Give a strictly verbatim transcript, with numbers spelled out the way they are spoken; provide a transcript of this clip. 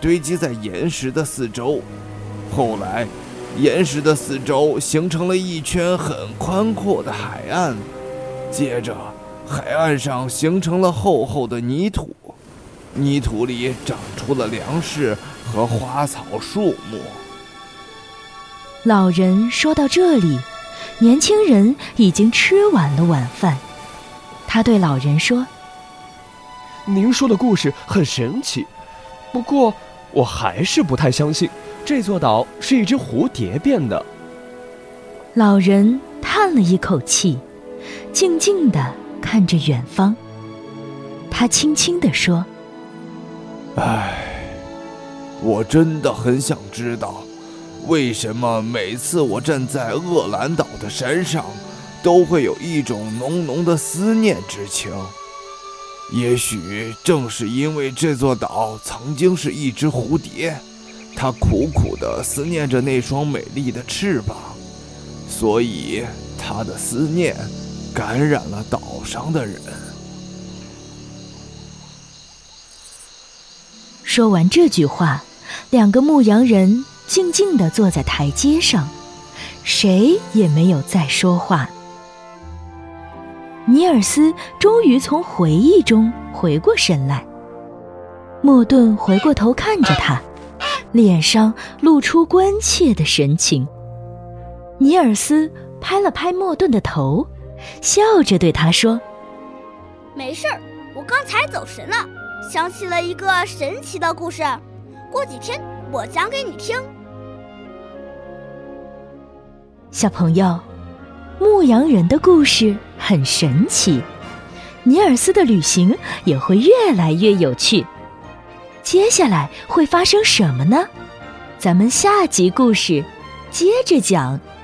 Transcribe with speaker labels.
Speaker 1: 堆积在岩石的四周。后来，岩石的四周形成了一圈很宽阔的海岸，接着海岸上形成了厚厚的泥土，泥土里长出了粮食和花草树木。
Speaker 2: 老人说到这里，年轻人已经吃完了晚饭。他对老人说：
Speaker 3: 您说的故事很神奇，不过我还是不太相信这座岛是一只蝴蝶变的。
Speaker 2: 老人叹了一口气，静静地看着远方。他轻轻地说：
Speaker 1: 唉，我真的很想知道，为什么每次我站在厄兰岛的山上，都会有一种浓浓的思念之情。也许正是因为这座岛曾经是一只蝴蝶，它苦苦地思念着那双美丽的翅膀，所以它的思念感染了岛上的人。
Speaker 2: 说完这句话，两个牧羊人静静地坐在台阶上，谁也没有再说话。尼尔斯终于从回忆中回过神来，莫顿回过头看着他，脸上露出关切的神情。尼尔斯拍了拍莫顿的头，笑着对他说：
Speaker 4: 没事儿，我刚才走神了，想起了一个神奇的故事，过几天我讲给你听。
Speaker 2: 小朋友，牧羊人的故事很神奇，尼尔斯的旅行也会越来越有趣。接下来会发生什么呢？咱们下集故事接着讲。